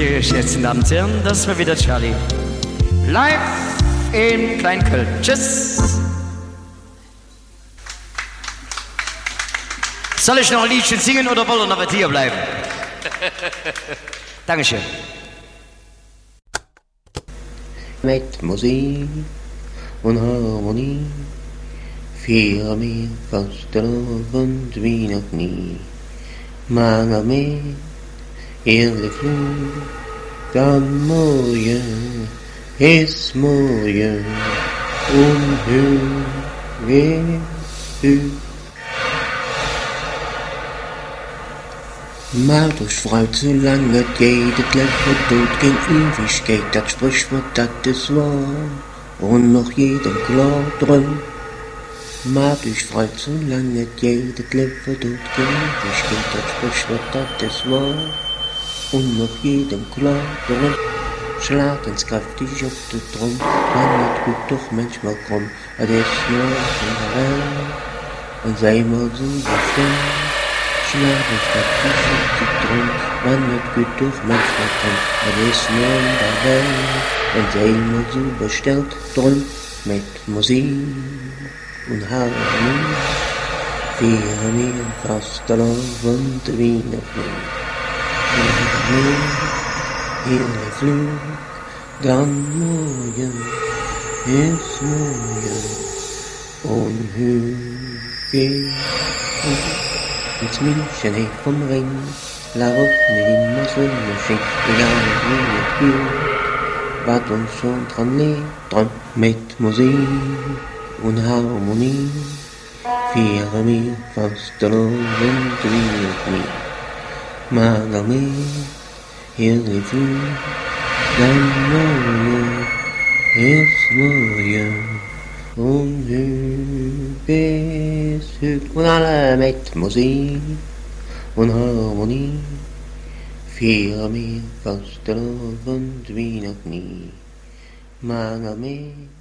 Sehr geschätzten Damen und Herren, das war wieder Charlie. Live in Kleinköln. Tschüss. Soll ich noch ein Liedchen singen oder wollen wir noch hier bleiben? Dankeschön. Mit Musik und Harmonie feiern wir Fastelavond wie noch nie. Mange med ehrlich Flug, dann morgen ist morgen und hü. Mal durch Frau zu lange geht, das Leben tut gegen Ewigkeit, das Sprichwort, das ist wahr, und noch jedem klar drin. Mal durch Frau zu lange geht, das Leben tut gegen Ewigkeit, das Sprichwort, das ist wahr, und noch jedem klar drin. Schlag ins kräftig auf den Drum, man wird gut doch manchmal krumm, das ist nur in der Welt, und sei mal so befreit. Schlafen statt T-Shirt drum, man wird gut durch manchmal drum, aber ist nur in der Welt, und sei immer so bestellt drum, mit Musik und Harmonie, feiern wir Fastelavond wie noch nie. Hier der Flug, dann morgen ist morgen, und hü ins München hey vom Ring, la Route immer so schön, egal wie wir hier, was uns schon dran liegt, dran mit Musik und Harmonie, feiern wir Fastelavond wie noch nie. Mal mit, hier die Flug, dann morgen ist morgen. Und bis und alle mit Musik und Harmonie feiern wir Fastelavond wie noch nie. Mange mit